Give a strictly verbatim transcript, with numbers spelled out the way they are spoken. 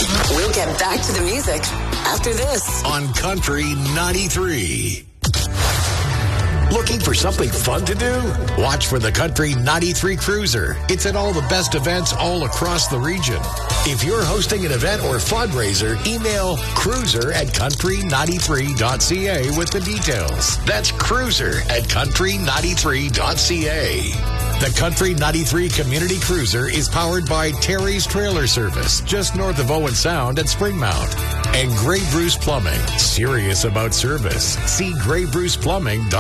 We'll get back to the music after this. On Country ninety-three. Looking for something fun to do? Watch for the Country ninety-three Cruiser. It's at all the best events all across the region. If you're hosting an event or fundraiser, email cruiser at country ninety-three dot c a with the details. That's cruiser at country ninety-three dot c a. The Country ninety-three Community Cruiser is powered by Terry's Trailer Service, just north of Owen Sound at Springmount. And Grey Bruce Plumbing, serious about service. See grey bruce plumbing dot com.